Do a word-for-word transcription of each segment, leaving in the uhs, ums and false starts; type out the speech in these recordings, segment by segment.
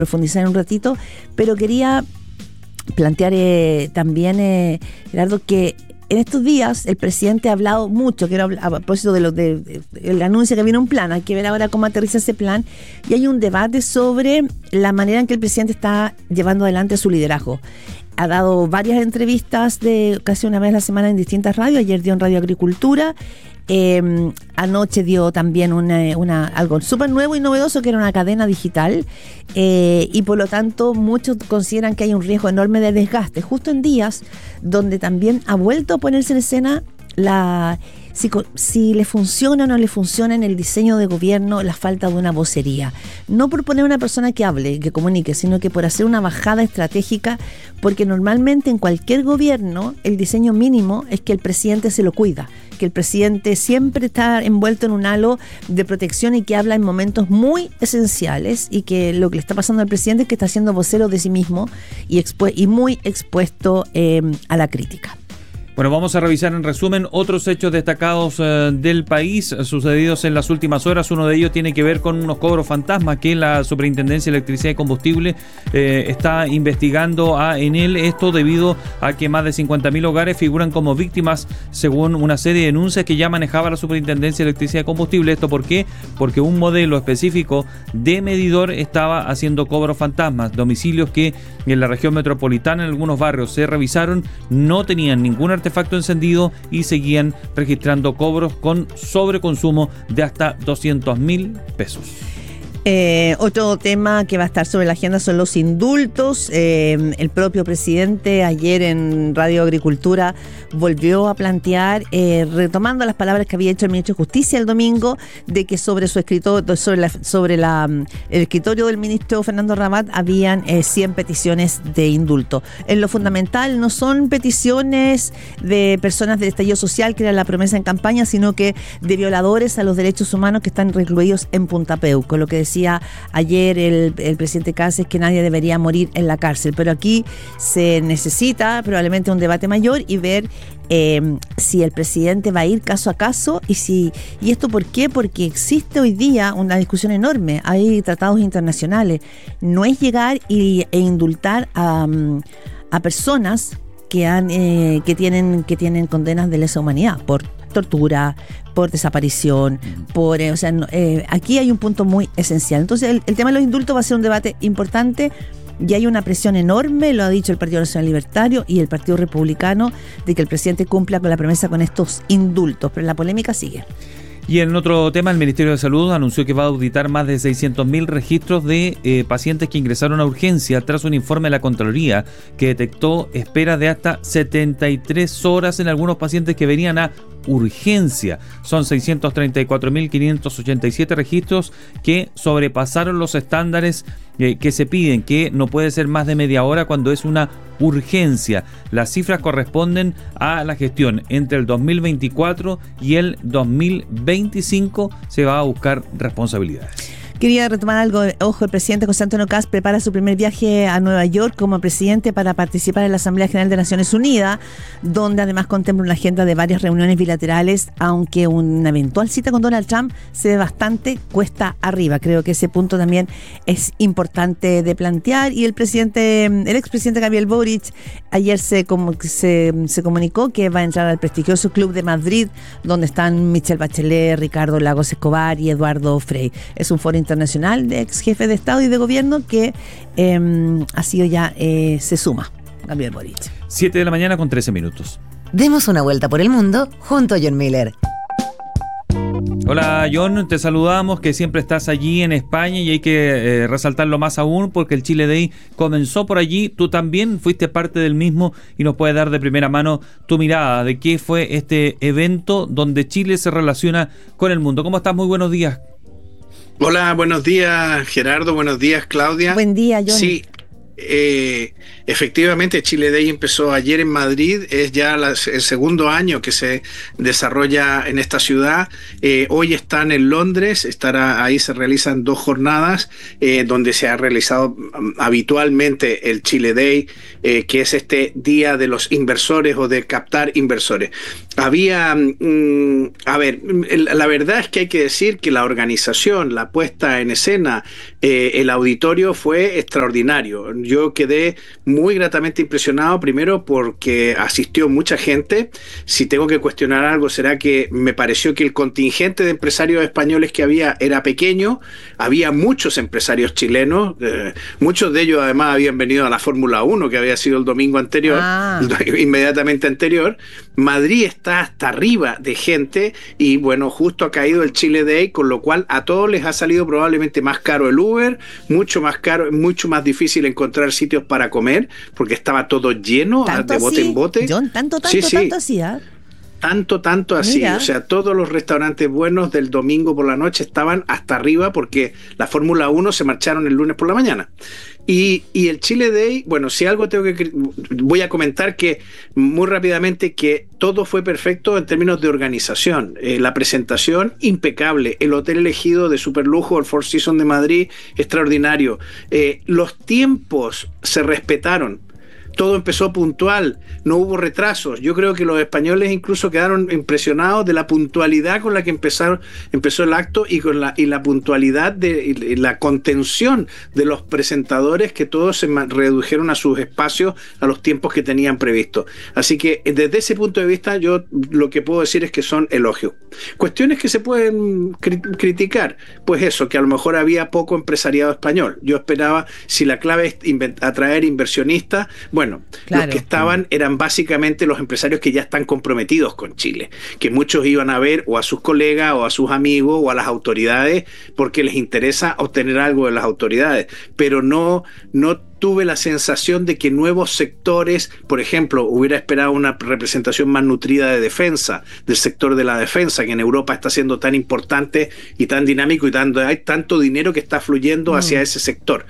profundizar en un ratito, pero quería plantear eh, también, eh, Gerardo, que en estos días el presidente ha hablado mucho, quiero hablar, a propósito de lo de, de, de el anuncio que viene un plan, hay que ver ahora cómo aterriza ese plan, y hay un debate sobre la manera en que el presidente está llevando adelante su liderazgo. Ha dado varias entrevistas de casi una vez a la semana en distintas radios. Ayer dio en Radio Agricultura. Eh, anoche dio también una, una, algo súper nuevo y novedoso, que era una cadena digital. Eh, y por lo tanto, muchos consideran que hay un riesgo enorme de desgaste, justo en días donde también ha vuelto a ponerse en escena la... Si, si le funciona o no le funciona en el diseño de gobierno la falta de una vocería. No por poner una persona que hable, que comunique, sino que por hacer una bajada estratégica, porque normalmente en cualquier gobierno el diseño mínimo es que el presidente se lo cuida, que el presidente siempre está envuelto en un halo de protección y que habla en momentos muy esenciales, y que lo que le está pasando al presidente es que está siendo vocero de sí mismo y, expu- y muy expuesto eh, a la crítica. Bueno, vamos a revisar en resumen otros hechos destacados eh, del país sucedidos en las últimas horas. Uno de ellos tiene que ver con unos cobros fantasmas que la Superintendencia de Electricidad y Combustible eh, está investigando a Enel. Esto debido a que más de cincuenta mil hogares figuran como víctimas según una serie de denuncias que ya manejaba la Superintendencia de Electricidad y Combustible. ¿Esto por qué? Porque un modelo específico de medidor estaba haciendo cobros fantasmas. Domicilios que en la región metropolitana, en algunos barrios, se revisaron, no tenían ningún artefacto encendido y seguían registrando cobros con sobreconsumo de hasta doscientos mil pesos. Eh, otro tema que va a estar sobre la agenda son los indultos. Eh, el propio presidente ayer en Radio Agricultura volvió a plantear, eh, retomando las palabras que había hecho el ministro de Justicia el domingo, de que sobre su escritorio, sobre la, sobre la, el escritorio del ministro Fernando Rabat habían eh, cien peticiones de indulto. En lo fundamental no son peticiones de personas del estallido social, que era la promesa en campaña, sino que de violadores a los derechos humanos que están recluidos en Punta Peuco. Lo que decía Decía ayer el, el presidente Cáceres, que nadie debería morir en la cárcel, pero aquí se necesita probablemente un debate mayor y ver eh, si el presidente va a ir caso a caso y si y esto ¿por qué? Porque existe hoy día una discusión enorme, hay tratados internacionales, no es llegar y, e indultar a, a personas que han eh, que tienen que tienen condenas de lesa humanidad por tortura, por desaparición, por eh, o sea, no, eh, aquí hay un punto muy esencial. Entonces el, el tema de los indultos va a ser un debate importante y hay una presión enorme, lo ha dicho el Partido Nacional Libertario y el Partido Republicano, de que el presidente cumpla con la promesa con estos indultos, pero la polémica sigue. Y en otro tema, el Ministerio de Salud anunció que va a auditar más de seiscientos mil registros de eh, pacientes que ingresaron a urgencia tras un informe de la Contraloría que detectó esperas de hasta setenta y tres horas en algunos pacientes que venían a urgencia. Son seiscientos treinta y cuatro mil quinientos ochenta y siete registros que sobrepasaron los estándares eh, que se piden, que no puede ser más de media hora cuando es una urgencia. Las cifras corresponden a la gestión entre el dos mil veinticuatro y el dos mil veinticinco. Se va a buscar responsabilidades. Quería retomar algo. Ojo, el presidente José Antonio Kast prepara su primer viaje a Nueva York como presidente para participar en la Asamblea General de Naciones Unidas, donde además contempla una agenda de varias reuniones bilaterales, aunque una eventual cita con Donald Trump se ve bastante cuesta arriba. Creo que ese punto también es importante de plantear. Y el presidente, el expresidente Gabriel Boric, ayer se, como, se, se comunicó que va a entrar al prestigioso Club de Madrid, donde están Michelle Bachelet, Ricardo Lagos Escobar y Eduardo Frei. Es un foro internacional de ex jefe de Estado y de Gobierno que eh, ha sido ya, eh, se suma Gabriel Boric. siete de la mañana con trece minutos. Demos una vuelta por el mundo junto a John Miller. Hola John, te saludamos, que siempre estás allí en España y hay que eh, resaltarlo más aún porque el Chile Day comenzó por allí. Tú también fuiste parte del mismo y nos puedes dar de primera mano tu mirada de qué fue este evento donde Chile se relaciona con el mundo. ¿Cómo estás? Muy buenos días. Hola, buenos días Gerardo, buenos días Claudia. Buen día, John. Sí, Eh, efectivamente, Chile Day empezó ayer en Madrid, es ya la, el segundo año que se desarrolla en esta ciudad. Eh, hoy están en Londres, estará ahí, se realizan dos jornadas eh, donde se ha realizado um, habitualmente el Chile Day, eh, que es este día de los inversores o de captar inversores. Había, um, a ver, la verdad es que hay que decir que la organización, la puesta en escena, eh, el auditorio fue extraordinario. Yo quedé muy gratamente impresionado, primero porque asistió mucha gente. Si tengo que cuestionar algo, será que me pareció que el contingente de empresarios españoles que había era pequeño. Había muchos empresarios chilenos, eh, muchos de ellos además habían venido a la Fórmula uno, que había sido el domingo anterior, ah. inmediatamente anterior. Madrid está hasta arriba de gente y bueno, justo ha caído el Chile Day, con lo cual a todos les ha salido probablemente más caro el Uber, mucho más caro, mucho más difícil encontrar sitios para comer, porque estaba todo lleno de bote así? en bote. John, tanto, tanto, sí, sí. tanto así, ¿eh? Tanto, tanto así. Mira. O sea, todos los restaurantes buenos del domingo por la noche estaban hasta arriba porque la Fórmula uno se marcharon el lunes por la mañana. Y, y el Chile Day, bueno, si algo tengo que... Voy a comentar que muy rápidamente que todo fue perfecto en términos de organización. Eh, la presentación, impecable. El hotel elegido de superlujo, el Four Seasons de Madrid, extraordinario. Eh, los tiempos se respetaron. Todo empezó puntual, no hubo retrasos. Yo creo que los españoles incluso quedaron impresionados de la puntualidad con la que empezaron, empezó el acto y con la, y la puntualidad de y la contención de los presentadores, que todos se redujeron a sus espacios, a los tiempos que tenían previsto. Así que desde ese punto de vista yo lo que puedo decir es que son elogios. Cuestiones que se pueden cri- criticar, pues eso, que a lo mejor había poco empresariado español. Yo esperaba, si la clave es inv- atraer inversionistas, bueno, Bueno, claro. Los que estaban eran básicamente los empresarios que ya están comprometidos con Chile, que muchos iban a ver o a sus colegas o a sus amigos o a las autoridades porque les interesa obtener algo de las autoridades, pero no, no tuve la sensación de que nuevos sectores, por ejemplo, hubiera esperado una representación más nutrida de defensa, del sector de la defensa, que en Europa está siendo tan importante y tan dinámico y tanto, hay tanto dinero que está fluyendo hacia mm. ese sector.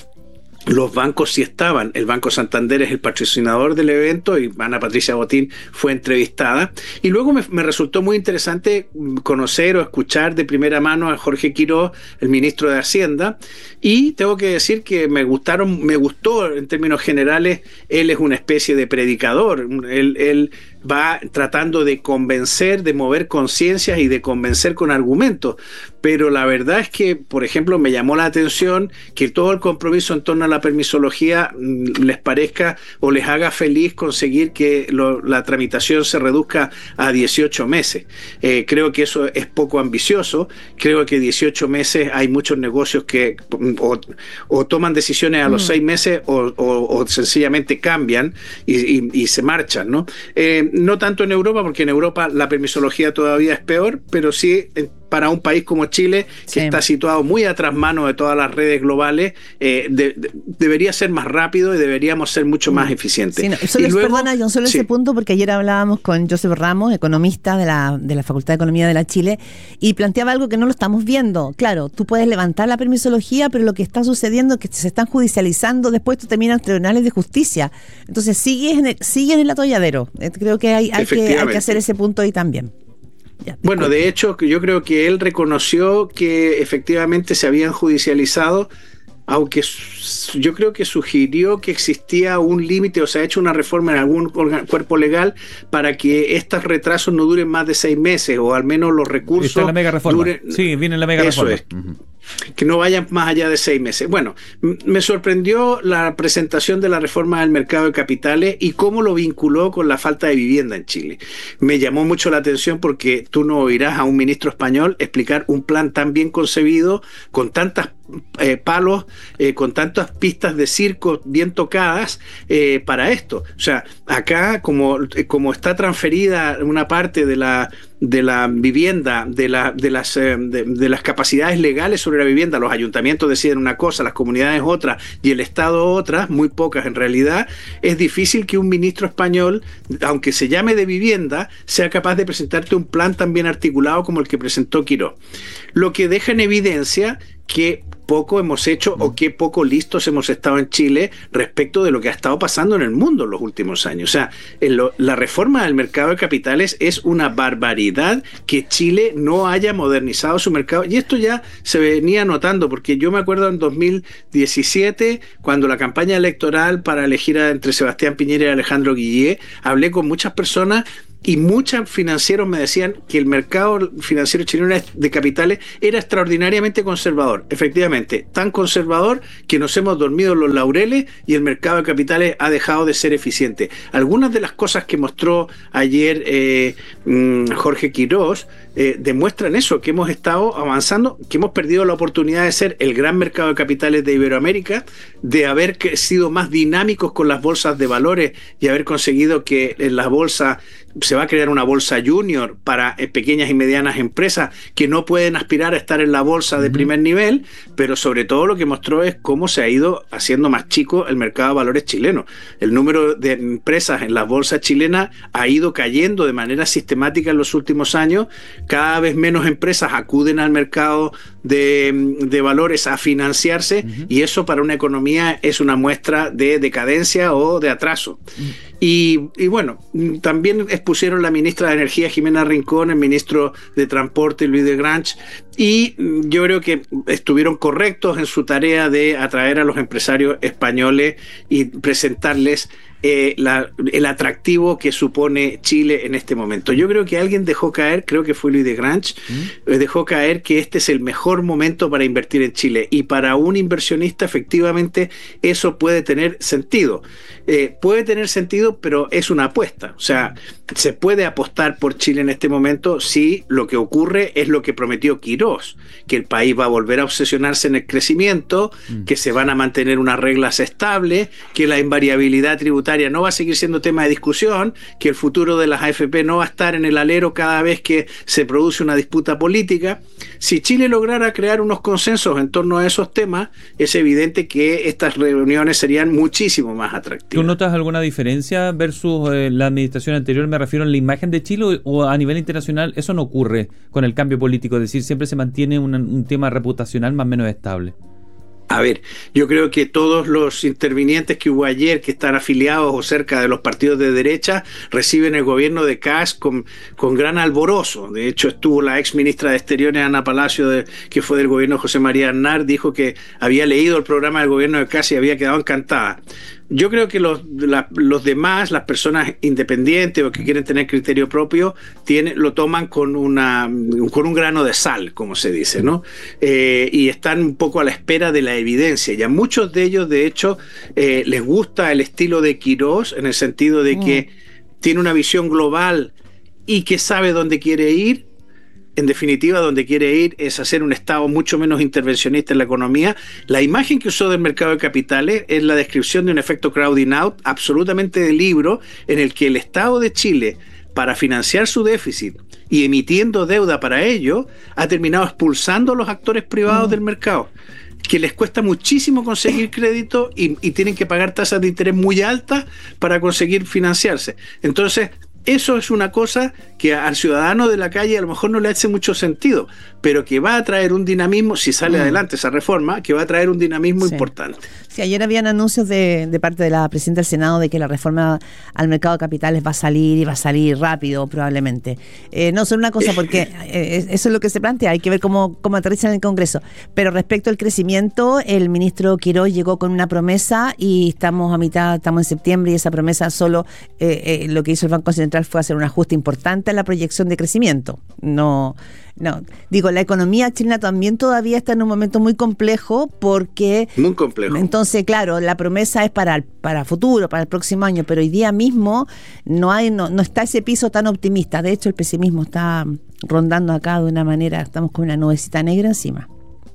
Los bancos sí estaban. El Banco Santander es el patrocinador del evento y Ana Patricia Botín fue entrevistada. Y luego me, me resultó muy interesante conocer o escuchar de primera mano a Jorge Quiroz, el ministro de Hacienda. Y tengo que decir que me gustaron, me gustó en términos generales. Él es una especie de predicador. Él, él va tratando de convencer, de mover conciencias y de convencer con argumentos. Pero la verdad es que, por ejemplo, me llamó la atención que todo el compromiso en torno a la permisología les parezca o les haga feliz conseguir que lo, la tramitación se reduzca a dieciocho meses. Eh, creo que eso es poco ambicioso. Creo que dieciocho meses hay muchos negocios que o, o toman decisiones a los mm. seis meses o, o, o sencillamente cambian y, y, y se marchan, ¿no? Eh, no tanto en Europa, porque en Europa la permisología todavía es peor, pero sí en, para un país como Chile, que sí. está situado muy atrás mano de todas las redes globales, eh, de, de, debería ser más rápido y deberíamos ser mucho más eficientes. Sí, no, solo, y luego, perdona, John, solo sí. ese punto, porque ayer hablábamos con Joseph Ramos, economista de la, de la Facultad de Economía de la Chile, y planteaba algo que no lo estamos viendo. Claro, tú puedes levantar la permisología, pero lo que está sucediendo es que se están judicializando, después tú terminas en tribunales de justicia. Entonces sigues en el, sigues en el atolladero. Creo que hay, hay, que hay que hacer ese punto ahí también. Ya, bueno, de hecho, yo creo que él reconoció que efectivamente se habían judicializado, aunque yo creo que sugirió que existía un límite o se ha hecho una reforma en algún cuerpo legal para que estos retrasos no duren más de seis meses o al menos los recursos Está la mega reforma. duren. Sí, viene la mega eso reforma. Es. Uh-huh. Que no vayan más allá de seis meses. Bueno, m- me sorprendió la presentación de la reforma del mercado de capitales y cómo lo vinculó con la falta de vivienda en Chile. Me llamó mucho la atención porque tú no oirás a un ministro español explicar un plan tan bien concebido, con tantas eh, palos, eh, con tantas pistas de circo bien tocadas eh, para esto. O sea, acá como, como está transferida una parte de la de la vivienda, de, la, de, las, eh, de, de las capacidades legales sobre la vivienda, los ayuntamientos deciden una cosa, las comunidades otra y el Estado otra, muy pocas en realidad, es difícil que un ministro español, aunque se llame de vivienda, sea capaz de presentarte un plan tan bien articulado como el que presentó Quiroz. Lo que deja en evidencia qué poco hemos hecho o qué poco listos hemos estado en Chile respecto de lo que ha estado pasando en el mundo en los últimos años. O sea, en lo, la reforma del mercado de capitales es una barbaridad que Chile no haya modernizado su mercado, y esto ya se venía notando, porque yo me acuerdo en dos mil diecisiete, cuando la campaña electoral para elegir a, entre Sebastián Piñera y Alejandro Guillé, hablé con muchas personas y muchos financieros me decían que el mercado financiero chileno de capitales era extraordinariamente conservador. Efectivamente, tan conservador que nos hemos dormido en los laureles y el mercado de capitales ha dejado de ser eficiente. Algunas de las cosas que mostró ayer eh, Jorge Quirós eh, demuestran eso, que hemos estado avanzando, que hemos perdido la oportunidad de ser el gran mercado de capitales de Iberoamérica, de haber sido más dinámicos con las bolsas de valores y haber conseguido que en las bolsas se va a crear una bolsa junior para eh, pequeñas y medianas empresas que no pueden aspirar a estar en la bolsa de uh-huh. primer nivel, pero sobre todo lo que mostró es cómo se ha ido haciendo más chico el mercado de valores chileno. El número de empresas en las bolsas chilenas ha ido cayendo de manera sistemática en los últimos años. Cada vez menos empresas acuden al mercado de, de valores a financiarse uh-huh. y eso para una economía es una muestra de decadencia o de atraso. Uh-huh. Y, y bueno, también expusieron la ministra de Energía, Jimena Rincón, el ministro de Transporte, Luis de Grange, y yo creo que estuvieron correctos en su tarea de atraer a los empresarios españoles y presentarles eh, la, el atractivo que supone Chile en este momento. Yo creo que alguien dejó caer, creo que fue Luis de Grange, ¿Mm? dejó caer que este es el mejor momento para invertir en Chile, y para un inversionista efectivamente eso puede tener sentido. Eh, puede tener sentido, pero es una apuesta. O sea, se puede apostar por Chile en este momento si lo que ocurre es lo que prometió Quirós, que el país va a volver a obsesionarse en el crecimiento, mm. que se van a mantener unas reglas estables, que la invariabilidad tributaria no va a seguir siendo tema de discusión, que el futuro de las A F P no va a estar en el alero cada vez que se produce una disputa política. Si Chile lograra crear unos consensos en torno a esos temas, es evidente que estas reuniones serían muchísimo más atractivas. ¿Tú notas alguna diferencia versus eh, la administración anterior? Me refiero a la imagen de Chile, o a nivel internacional eso no ocurre con el cambio político, es decir, siempre se mantiene un, un tema reputacional más o menos estable. A ver, yo creo que todos los intervinientes que hubo ayer, que están afiliados o cerca de los partidos de derecha, reciben el gobierno de Kast con, con gran alborozo. De hecho, estuvo la ex ministra de Exteriores, Ana Palacio, de, que fue del gobierno de José María Aznar, dijo que había leído el programa del gobierno de Kast y había quedado encantada. Yo creo que los, la, los demás, las personas independientes o que quieren tener criterio propio, tienen, lo toman con, una, con un grano de sal, como se dice, ¿no? Eh, y están un poco a la espera de la evidencia. Y a muchos de ellos, de hecho, eh, les gusta el estilo de Quirós, en el sentido de que mm. tiene una visión global y que sabe dónde quiere ir. En definitiva, donde quiere ir es hacer un Estado mucho menos intervencionista en la economía. La imagen que usó del mercado de capitales es la descripción de un efecto crowding out absolutamente de libro, en el que el Estado de Chile, para financiar su déficit y emitiendo deuda para ello, ha terminado expulsando a los actores privados mm. del mercado, que les cuesta muchísimo conseguir crédito y, y tienen que pagar tasas de interés muy altas para conseguir financiarse. Entonces, eso es una cosa que al ciudadano de la calle a lo mejor no le hace mucho sentido, pero que va a traer un dinamismo, si sale mm. adelante esa reforma, que va a traer un dinamismo sí. importante. Sí, ayer habían anuncios de, de parte de la presidenta del Senado de que la reforma al mercado de capitales va a salir y va a salir rápido probablemente. Eh, no, solo una cosa, porque eh, eso es lo que se plantea, hay que ver cómo, cómo aterriza en el Congreso. Pero respecto al crecimiento, el ministro Quirós llegó con una promesa y estamos a mitad, estamos en septiembre, y esa promesa solo, eh, eh, lo que hizo el Banco Central fue hacer un ajuste importante a la proyección de crecimiento. No, no, digo, la economía chilena también todavía está en un momento muy complejo, porque muy complejo. Entonces, claro, la promesa es para el, para futuro, para el próximo año, pero hoy día mismo no hay, no, no está ese piso tan optimista. De hecho, el pesimismo está rondando acá de una manera, estamos con una nubecita negra encima.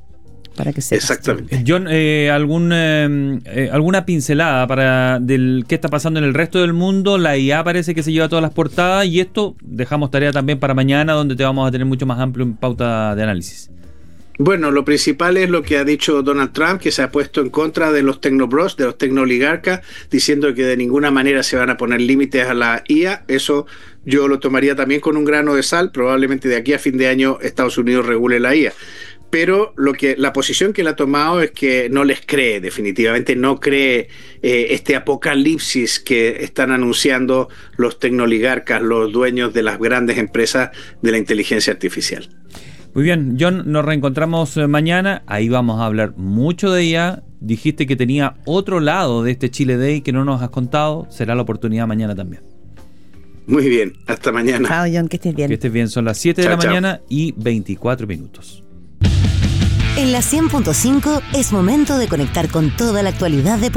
Para que sepas. Exactamente. John, eh, algún, eh, eh, alguna pincelada para del qué está pasando en el resto del mundo. La I A parece que se lleva todas las portadas, y esto dejamos tarea también para mañana, donde te vamos a tener mucho más amplio en pauta de análisis. Bueno, lo principal es lo que ha dicho Donald Trump, que se ha puesto en contra de los tecnobros, de los tecnooligarcas, diciendo que de ninguna manera se van a poner límites a la I A. Eso yo lo tomaría también con un grano de sal. Probablemente de aquí a fin de año Estados Unidos regule la I A. pero lo que la posición que él ha tomado es que no les cree, definitivamente no cree eh, este apocalipsis que están anunciando los tecnoligarcas, los dueños de las grandes empresas de la inteligencia artificial. Muy bien, John, nos reencontramos mañana, ahí vamos a hablar mucho de ella. Dijiste que tenía otro lado de este Chile Day que no nos has contado, será la oportunidad mañana también. Muy bien, hasta mañana. Chao, John, que estés bien. Que estés bien, son las siete de chao, la chao. mañana y veinticuatro minutos. En la cien punto cinco es momento de conectar con toda la actualidad de